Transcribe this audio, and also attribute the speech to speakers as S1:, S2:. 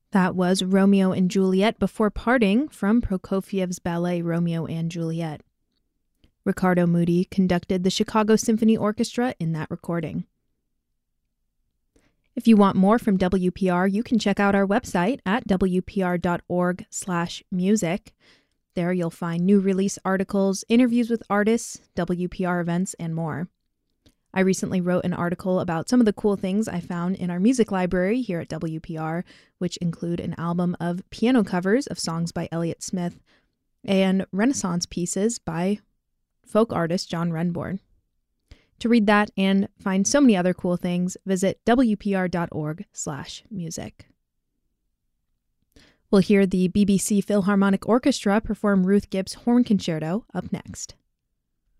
S1: That was Romeo and Juliet Before Parting from Prokofiev's ballet Romeo and Juliet. Ricardo Muti conducted the Chicago Symphony Orchestra in that recording. If you want more from WPR, you can check out our website at wpr.org/music. There you'll find new release articles, interviews with artists, WPR events, and more. I recently wrote an article about some of the cool things I found in our music library here at WPR, which include an album of piano covers of songs by Elliott Smith and Renaissance pieces by folk artist John Renbourn. To read that and find so many other cool things, visit wpr.org/music. We'll hear the BBC Philharmonic Orchestra perform Ruth Gibbs' Horn Concerto up next.